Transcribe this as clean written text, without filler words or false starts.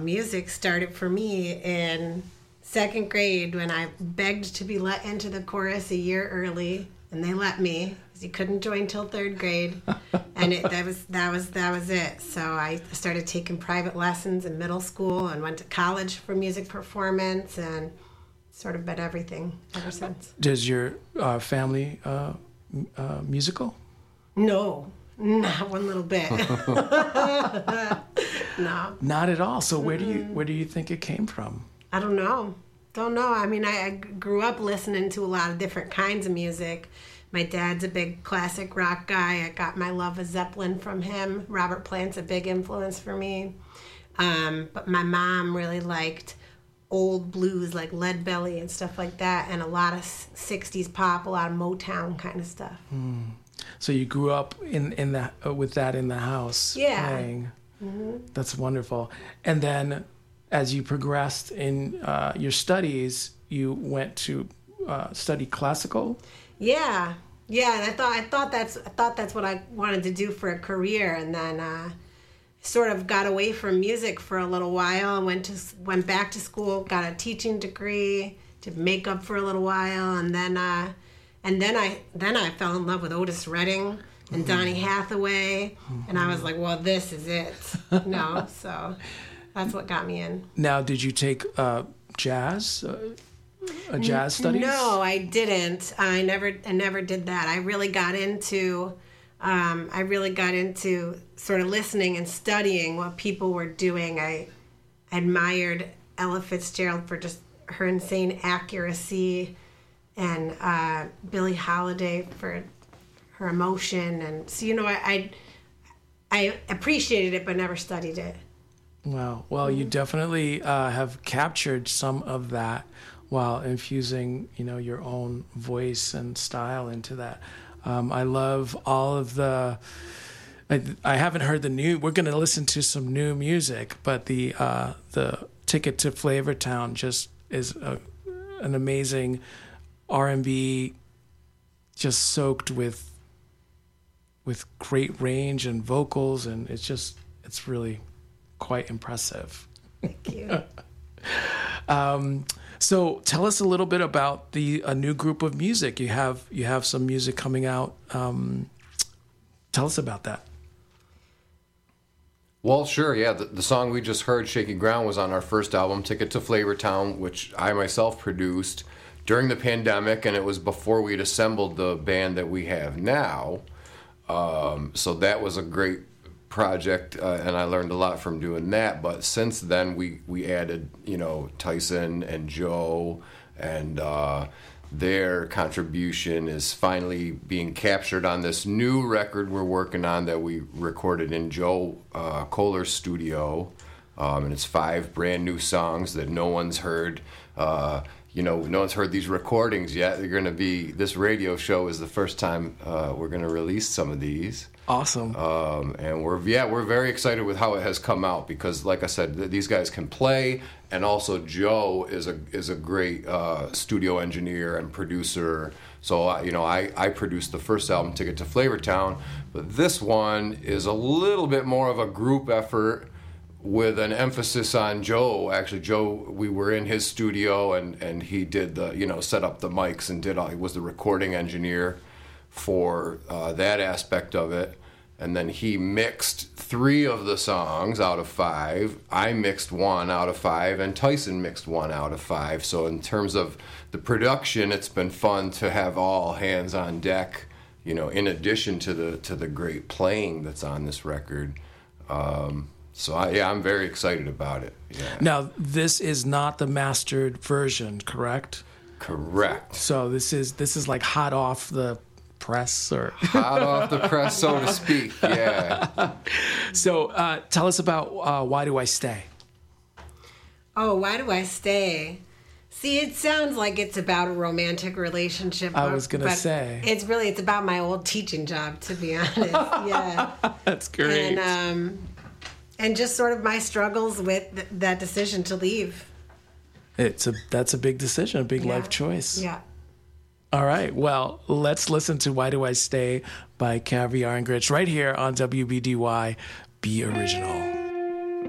music started for me in second grade when I begged to be let into the chorus a year early, and they let me because you couldn't join till third grade, and that was it. So I started taking private lessons in middle school and went to college for music performance, and sort of been everything ever since. Does your family musical? No, not one little bit. No, not at all. So where do you think it came from? I don't know. I mean, I grew up listening to a lot of different kinds of music. My dad's a big classic rock guy. I got my love of Zeppelin from him. Robert Plant's a big influence for me. But my mom really liked old blues like Lead Belly and stuff like that, and a lot of 60s pop, a lot of Motown kind of stuff. So you grew up in that with that in the house, playing. Mm-hmm. That's wonderful. And then as you progressed in your studies, you went to study classical. Yeah, and I thought that's what I wanted to do for a career, and then sort of got away from music for a little while and went back to school, got a teaching degree, did makeup for a little while, and then I fell in love with Otis Redding and Donny Hathaway, and I was like, well, this is it, so that's what got me in. Now, did you take jazz? Jazz studies? No, I didn't. I never did that. I really got into sort of listening and studying what people were doing. I admired Ella Fitzgerald for just her insane accuracy, and Billie Holiday for her emotion, and so I appreciated it but never studied it. Wow. Well, you definitely have captured some of that while infusing, your own voice and style into that. I love all of the. I haven't heard the new. We're going to listen to some new music, but the Ticket to Flavortown just is an amazing R&B, just soaked with great range and vocals, and it's really quite impressive. Thank you. So tell us a little bit about a new group of music. You have some music coming out. Tell us about that. Well, sure, yeah. The song we just heard, Shaky Ground, was on our first album, Ticket to Flavortown, which I myself produced during the pandemic, and it was before we'd assembled the band that we have now. So that was a great project, and I learned a lot from doing that. But since then, we added, Tyson and Joe, and their contribution is finally being captured on this new record we're working on that we recorded in Joe Kohler's studio, and it's 5 brand new songs that no one's heard. No one's heard these recordings yet. They're going to be, this radio show is the first time we're going to release some of these. Awesome. And we're very excited with how it has come out, because, like I said, these guys can play, and also Joe is a great studio engineer and producer. So I produced the first album, Ticket to Flavortown, but this one is a little bit more of a group effort with an emphasis on Joe. Actually, Joe, we were in his studio, and he did set up the mics and he was the recording engineer for that aspect of it. And then he mixed 3 of the songs out of 5. I mixed 1 out of 5, and Tyson mixed 1 out of 5. So in terms of the production, it's been fun to have all hands on deck, in addition to the great playing that's on this record. So I'm very excited about it. Yeah. Now, this is not the mastered version, correct? Correct. So this is like hot off the press, or hot off the press, so to speak. Yeah. So tell us about Why Do I Stay? Oh, Why Do I Stay? See, it sounds like it's about a romantic relationship. I was going to say. It's about my old teaching job, to be honest. Yeah. That's great. And just sort of my struggles with that decision to leave. That's a big decision, a big life choice. Yeah. All right. Well, let's listen to Why Do I Stay by Caviar and Grits right here on WBDY. Be original.